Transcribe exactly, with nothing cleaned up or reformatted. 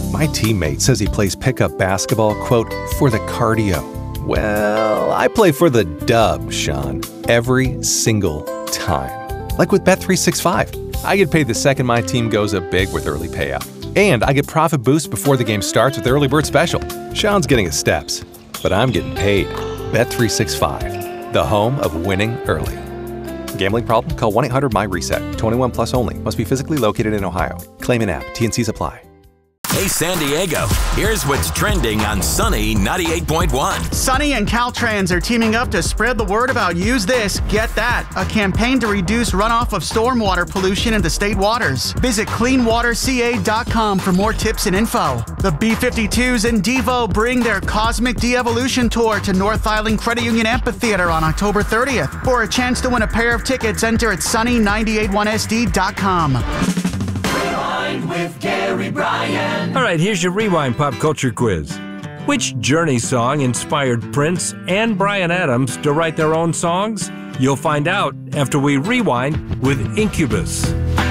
My teammate says he plays pickup basketball, quote, for the cardio. Well, I play for the dub, Sean, every single time. Like with Bet three sixty-five. I get paid the second my team goes up big with early payout. And I get profit boosts before the game starts with the Early Bird Special. Sean's getting his steps, but I'm getting paid. Bet three sixty-five, the home of winning early. Gambling problem? Call one eight hundred M Y reset. twenty-one plus only. Must be physically located in Ohio. Claim in app. T N Cs apply. Hey, San Diego, here's what's trending on Sunny ninety-eight point one. Sunny and Caltrans are teaming up to spread the word about Use This, Get That, a campaign to reduce runoff of stormwater pollution into state waters. Visit clean water c a dot com for more tips and info. The B fifty-twos and Devo bring their Cosmic De-Evolution Tour to North Island Credit Union Amphitheater on October thirtieth. For a chance to win a pair of tickets, enter at sunny nine eight one s d dot com. With Gary Bryan. All right, here's your Rewind Pop Culture Quiz. Which Journey song inspired Prince and Bryan Adams to write their own songs? You'll find out after we rewind with Incubus.